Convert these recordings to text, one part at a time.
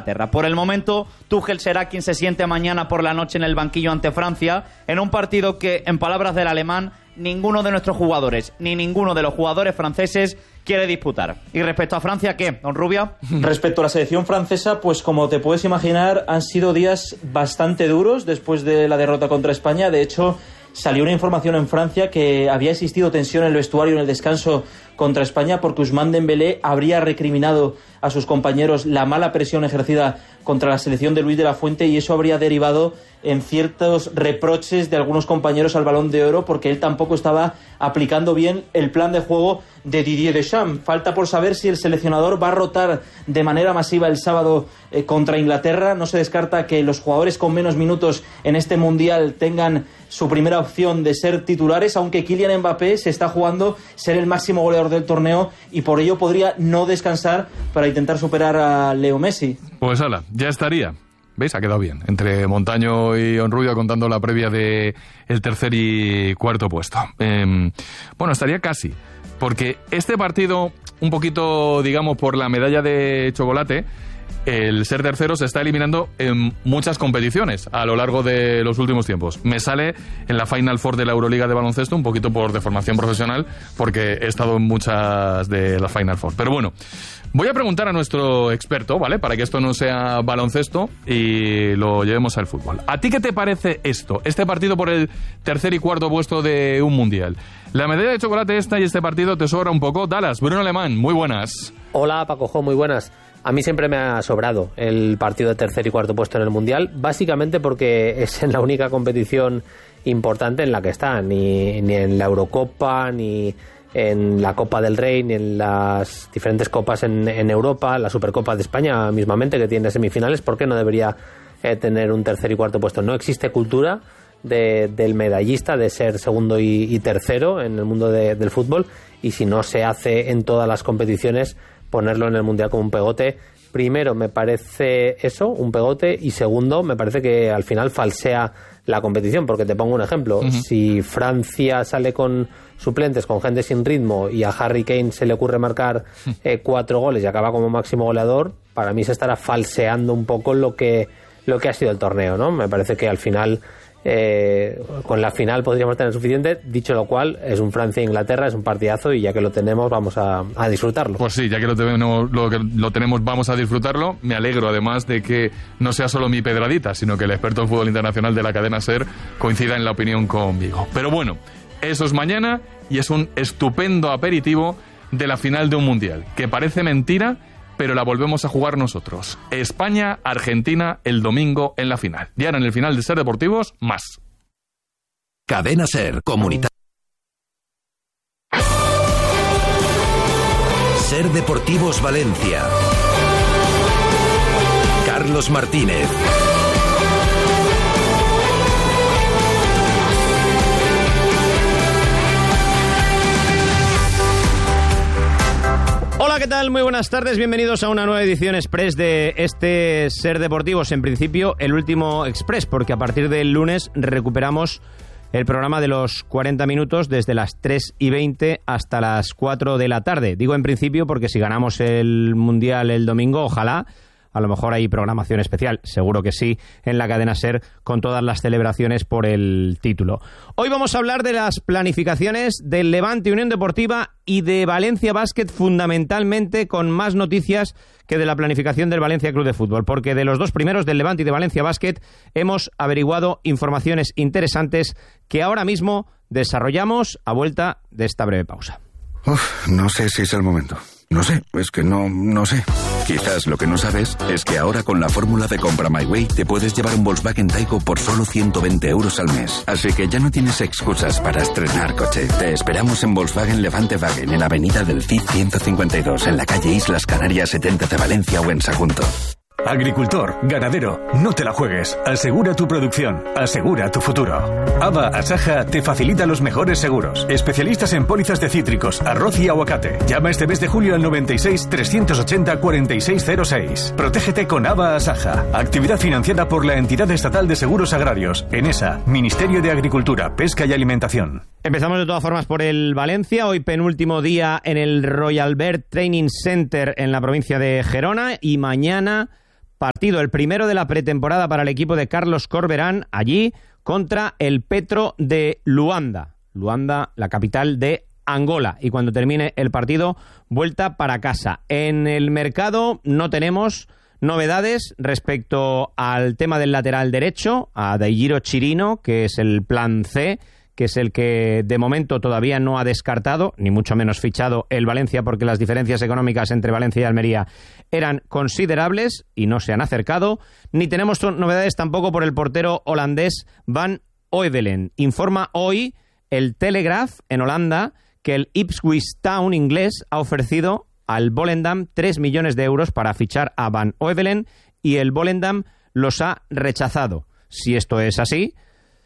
Por el momento, Tuchel será quien se siente mañana por la noche en el banquillo ante Francia, en un partido que, en palabras del alemán, ninguno de nuestros jugadores, ni ninguno de los jugadores franceses quiere disputar. Y respecto a Francia, ¿qué, don Rubia? Respecto a la selección francesa, pues como te puedes imaginar, han sido días bastante duros después de la derrota contra España. De hecho, salió una información en Francia que había existido tensión en el vestuario en el descanso contra España porque Ousmane Dembélé habría recriminado a sus compañeros la mala presión ejercida contra la selección de Luis de la Fuente, y eso habría derivado en ciertos reproches de algunos compañeros al Balón de Oro porque él tampoco estaba aplicando bien el plan de juego de Didier Deschamps. Falta por saber si el seleccionador va a rotar de manera masiva el sábado contra Inglaterra. No se descarta que los jugadores con menos minutos en este Mundial tengan su primera opción de ser titulares, aunque Kylian Mbappé se está jugando ser el máximo goleador del torneo y por ello podría no descansar para intentar superar a Leo Messi. Pues hala, ya estaría. ¿Veis? Ha quedado bien. Entre Montaño y Onrubia contando la previa de el tercer y cuarto puesto. Bueno, estaría casi. Porque este partido, un poquito, digamos, por la medalla de chocolate, el ser tercero se está eliminando en muchas competiciones a lo largo de los últimos tiempos. Me sale en la Final Four de la Euroliga de baloncesto, un poquito por deformación profesional, porque he estado en muchas de las Final Four. Pero bueno, voy a preguntar a nuestro experto, ¿vale? Para que esto no sea baloncesto y lo llevemos al fútbol. ¿A ti qué te parece esto? Este partido por el tercer y cuarto puesto de un mundial. La medalla de chocolate esta y este partido te sobra un poco. Dallas, Bruno Alemán, muy buenas. Hola, Paco, muy buenas. A mí siempre me ha sobrado el partido de tercer y cuarto puesto en el Mundial, básicamente porque es en la única competición importante en la que está, ni en la Eurocopa, ni en la Copa del Rey, ni en las diferentes copas en Europa, la Supercopa de España mismamente, que tiene semifinales. ¿Por qué no debería tener un tercer y cuarto puesto? No existe cultura del medallista de ser segundo y tercero en el mundo del fútbol, y si no se hace en todas las competiciones, ponerlo en el Mundial como un pegote. Primero, me parece eso, un pegote, y segundo, me parece que al final falsea la competición, porque te pongo un ejemplo. Si Francia sale con suplentes, con gente sin ritmo, y a Harry Kane se le ocurre marcar 4 goles y acaba como máximo goleador, para mí se estará falseando un poco lo que ha sido el torneo, ¿no? Me parece que al final con la final podríamos tener suficiente. Dicho lo cual, es un Francia-Inglaterra, es un partidazo, y ya que lo tenemos vamos a disfrutarlo. Pues sí, ya que lo tenemos vamos a disfrutarlo. Me alegro además de que no sea solo mi pedradita, sino que el experto en fútbol internacional de la cadena SER coincida en la opinión conmigo. Pero bueno, eso es mañana y es un estupendo aperitivo de la final de un mundial, que parece mentira, pero la volvemos a jugar nosotros. España-Argentina el domingo en la final. Y ahora en el final de Ser Deportivos, más. Cadena SER Comunitaria. Ser Deportivos Valencia. Carlos Martínez. Hola, ¿qué tal? Muy buenas tardes, bienvenidos a una nueva edición express de este Ser Deportivos. En principio, el último express, porque a partir del lunes recuperamos el programa de los 40 minutos desde las 3:20 hasta las 4 de la tarde. Digo en principio porque si ganamos el Mundial el domingo, ojalá, a lo mejor hay programación especial, seguro que sí, en la cadena SER, con todas las celebraciones por el título. Hoy vamos a hablar de las planificaciones del Levante Unión Deportiva y de Valencia Basket, fundamentalmente, con más noticias que de la planificación del Valencia Club de Fútbol, porque de los dos primeros, del Levante y de Valencia Basket, hemos averiguado informaciones interesantes que ahora mismo desarrollamos a vuelta de esta breve pausa. No sé si es el momento. No sé, es que no sé. Quizás lo que no sabes es que ahora con la fórmula de Compra My Way te puedes llevar un Volkswagen Taigo por solo 120 euros al mes. Así que ya no tienes excusas para estrenar coche. Te esperamos en Volkswagen Levante Wagen, en la avenida del Cid 152, en la calle Islas Canarias 70 de Valencia o en Sagunto. Agricultor, ganadero, no te la juegues. Asegura tu producción, asegura tu futuro. ABA Asaja te facilita los mejores seguros. Especialistas en pólizas de cítricos, arroz y aguacate. Llama este mes de julio al 96 380 4606. Protégete con ABA Asaja. Actividad financiada por la Entidad Estatal de Seguros Agrarios, ENESA, Ministerio de Agricultura, Pesca y Alimentación. Empezamos de todas formas por el Valencia. Hoy penúltimo día en el Royal Bear Training Center en la provincia de Gerona, y mañana partido, el primero de la pretemporada para el equipo de Carlos Corberán, allí contra el Petro de Luanda. Luanda, la capital de Angola. Y cuando termine el partido, vuelta para casa. En el mercado no tenemos novedades respecto al tema del lateral derecho, a Daigiro Chirino, que es el plan C, que es el que de momento todavía no ha descartado, ni mucho menos fichado el Valencia, porque las diferencias económicas entre Valencia y Almería eran considerables y no se han acercado. Ni tenemos novedades tampoco por el portero holandés Van Oevelen. Informa hoy el Telegraph en Holanda que el Ipswich Town inglés ha ofrecido al Volendam 3 millones de euros para fichar a Van Oevelen y el Volendam los ha rechazado. Si esto es así,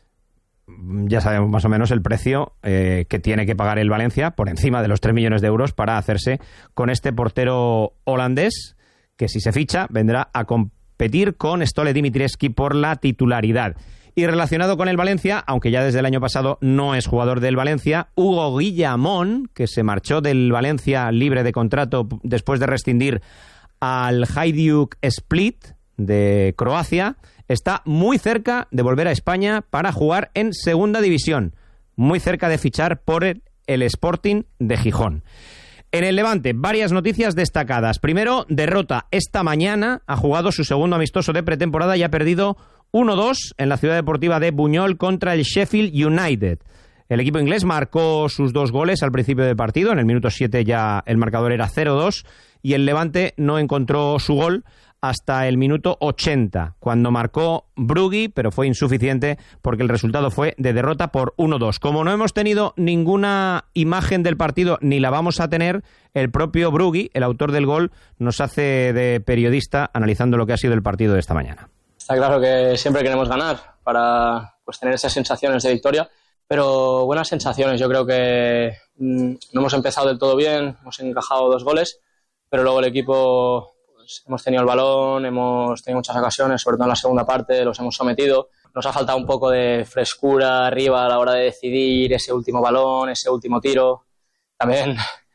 ya sabemos más o menos el precio que tiene que pagar el Valencia, por encima de los 3 millones de euros, para hacerse con este portero holandés, que si se ficha vendrá a competir con Stole Dimitrievski por la titularidad. Y relacionado con el Valencia, aunque ya desde el año pasado no es jugador del Valencia, Hugo Guillamón, que se marchó del Valencia libre de contrato después de rescindir al Hajduk Split de Croacia, está muy cerca de volver a España para jugar en segunda división, muy cerca de fichar por el Sporting de Gijón. En el Levante, varias noticias destacadas. Primero, derrota esta mañana, ha jugado su segundo amistoso de pretemporada y ha perdido 1-2 en la ciudad deportiva de Buñol contra el Sheffield United. El equipo inglés marcó sus 2 goles al principio del partido, en el minuto 7 ya el marcador era 0-2 y el Levante no encontró su gol hasta el minuto 80, cuando marcó Brugui, pero fue insuficiente porque el resultado fue de derrota por 1-2. Como no hemos tenido ninguna imagen del partido, ni la vamos a tener, el propio Brugui, el autor del gol, nos hace de periodista analizando lo que ha sido el partido de esta mañana. Está claro que siempre queremos ganar para tener esas sensaciones de victoria, pero buenas sensaciones. Yo creo que no hemos empezado del todo bien, hemos encajado 2 goles, pero luego el equipo... hemos tenido el balón, hemos tenido muchas ocasiones, sobre todo en la segunda parte, los hemos sometido. Nos ha faltado un poco de frescura arriba a la hora de decidir ese último balón, ese último tiro. También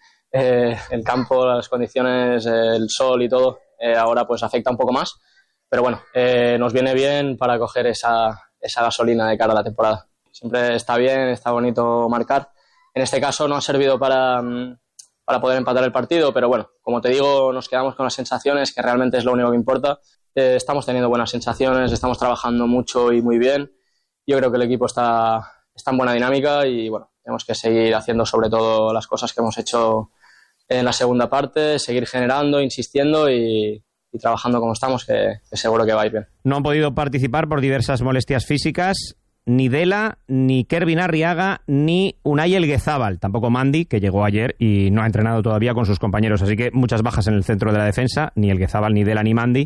el campo, las condiciones, el sol y todo, ahora pues afecta un poco más. Pero bueno, nos viene bien para coger esa gasolina de cara a la temporada. Siempre está bien, está bonito marcar. En este caso no ha servido para poder empatar el partido, pero bueno, como te digo, nos quedamos con las sensaciones, que realmente es lo único que importa. Estamos teniendo buenas sensaciones, estamos trabajando mucho y muy bien. Yo creo que el equipo está en buena dinámica y bueno, tenemos que seguir haciendo sobre todo las cosas que hemos hecho en la segunda parte, seguir generando, insistiendo y trabajando como estamos, que seguro que va a ir bien. No han podido participar por diversas molestias físicas ni Dela, ni Kervin Arriaga, ni Unai Elguezábal, tampoco Mandi, que llegó ayer y no ha entrenado todavía con sus compañeros, así que muchas bajas en el centro de la defensa, ni Elguezábal, ni Dela, ni Mandi,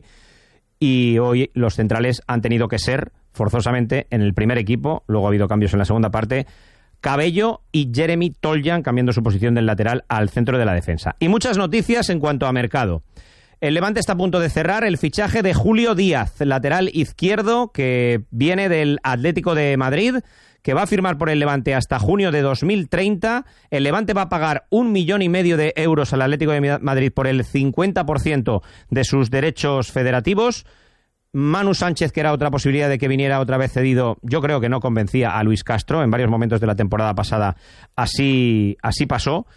y hoy los centrales han tenido que ser forzosamente en el primer equipo, luego ha habido cambios en la segunda parte, Cabello y Jeremy Toljan cambiando su posición del lateral al centro de la defensa. Y muchas noticias en cuanto a mercado. El Levante está a punto de cerrar el fichaje de Julio Díaz, lateral izquierdo que viene del Atlético de Madrid, que va a firmar por el Levante hasta junio de 2030. El Levante va a pagar 1,5 millones de euros al Atlético de Madrid por el 50% de sus derechos federativos. Manu Sánchez, que era otra posibilidad de que viniera otra vez cedido, yo creo que no convencía a Luis Castro. En varios momentos de la temporada pasada así pasó.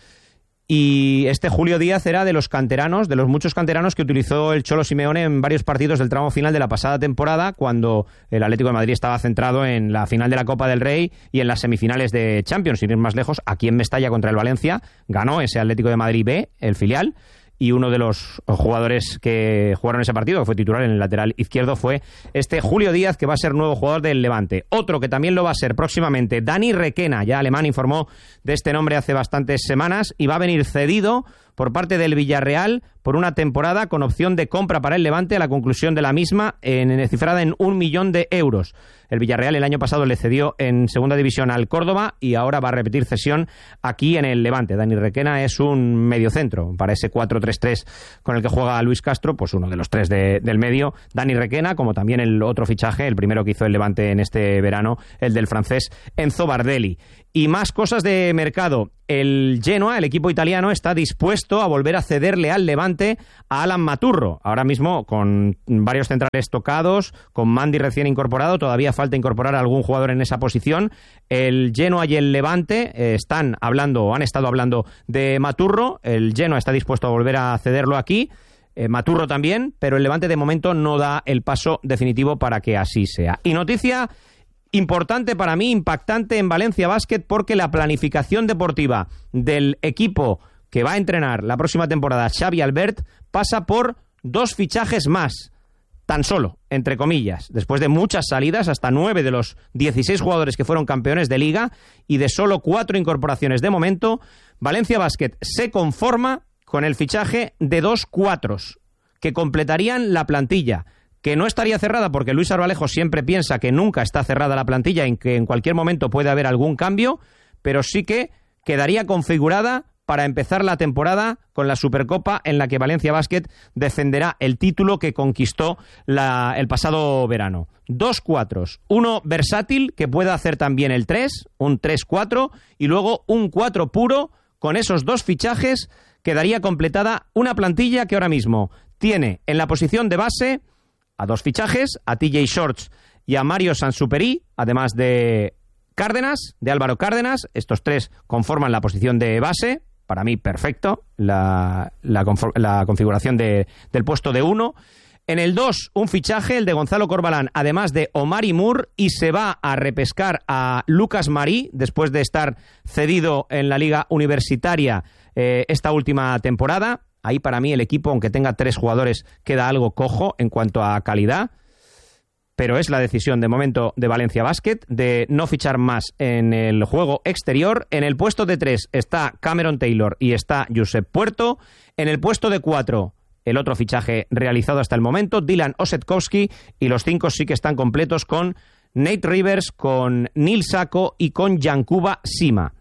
Y este Julio Díaz era de los canteranos, de los muchos canteranos que utilizó el Cholo Simeone en varios partidos del tramo final de la pasada temporada, cuando el Atlético de Madrid estaba centrado en la final de la Copa del Rey y en las semifinales de Champions. Sin ir más lejos, aquí en Mestalla contra el Valencia ganó ese Atlético de Madrid B, el filial, y uno de los jugadores que jugaron ese partido, que fue titular en el lateral izquierdo, fue este Julio Díaz, que va a ser nuevo jugador del Levante. Otro que también lo va a ser próximamente, Dani Requena, ya Alemán informó de este nombre hace bastantes semanas, y va a venir cedido por parte del Villarreal por una temporada con opción de compra para el Levante a la conclusión de la misma, cifrada en 1 millón de euros. El Villarreal el año pasado le cedió en segunda división al Córdoba y ahora va a repetir cesión aquí en el Levante. Dani Requena es un mediocentro para ese 4-3-3 con el que juega Luis Castro, pues uno de los tres del medio. Dani Requena, como también el otro fichaje, el primero que hizo el Levante en este verano, el del francés Enzo Bardelli. Y más cosas de mercado. El Genoa, el equipo italiano, está dispuesto a volver a cederle al Levante a Alan Maturro. Ahora mismo, con varios centrales tocados, con Mandi recién incorporado, todavía falta incorporar a algún jugador en esa posición. El Genoa y el Levante han estado hablando de Maturro. El Genoa está dispuesto a volver a cederlo aquí. Maturro también, pero el Levante de momento no da el paso definitivo para que así sea. Y noticia importante para mí, impactante en Valencia Basket, porque la planificación deportiva del equipo que va a entrenar la próxima temporada, Xavi Albert, pasa por 2 fichajes más, tan solo, entre comillas, después de muchas salidas, hasta 9 de los 16 jugadores que fueron campeones de liga y de solo 4 incorporaciones de momento. Valencia Basket se conforma con el fichaje de 2 cuatros que completarían la plantilla, que no estaría cerrada porque Luis Arbalejo siempre piensa que nunca está cerrada la plantilla y que en cualquier momento puede haber algún cambio, pero sí que quedaría configurada para empezar la temporada con la Supercopa en la que Valencia Basket defenderá el título que conquistó el pasado verano. 2 cuatros, uno versátil que pueda hacer también el 3, un 3-4, y luego un 4 puro. Con esos 2 fichajes quedaría completada una plantilla que ahora mismo tiene en la posición de base a 2 fichajes, a TJ Shorts y a Mario Sansuperi, además de Cárdenas, de Álvaro Cárdenas. Estos 3 conforman la posición de base. Para mí, perfecto, la configuración del puesto de 1. En el 2, un fichaje, el de Gonzalo Corbalán, además de Omari Moore, y se va a repescar a Lucas Marí, después de estar cedido en la Liga Universitaria esta última temporada. Ahí para mí el equipo, aunque tenga 3 jugadores, queda algo cojo en cuanto a calidad, pero es la decisión de momento de Valencia Basket de no fichar más en el juego exterior. En el puesto de 3 está Cameron Taylor y está Josep Puerto. En el puesto de 4, el otro fichaje realizado hasta el momento, Dylan Osetkowski, y los 5 sí que están completos con Nate Rivers, con Neil Sacco y con Yankuba Sima.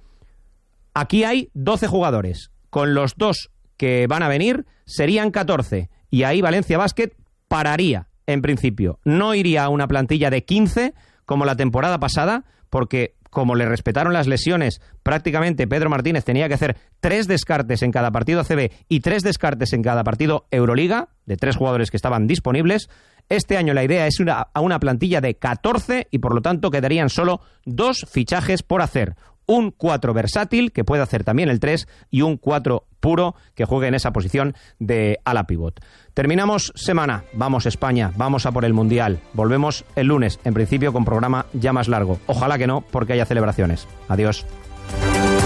Aquí hay 12 jugadores. Con los 2 que van a venir serían 14, y ahí Valencia Basket pararía en principio. No iría a una plantilla de 15 como la temporada pasada, porque como le respetaron las lesiones, prácticamente Pedro Martínez tenía que hacer 3 descartes en cada partido ACB y 3 descartes en cada partido Euroliga, de 3 jugadores que estaban disponibles. Este año la idea es a una plantilla de 14 y por lo tanto quedarían solo 2 fichajes por hacer. Un 4 versátil, que puede hacer también el 3, y un 4 puro, que juegue en esa posición de ala pivot. Terminamos semana, vamos España, vamos a por el Mundial. Volvemos el lunes, en principio con programa ya más largo. Ojalá que no, porque haya celebraciones. Adiós.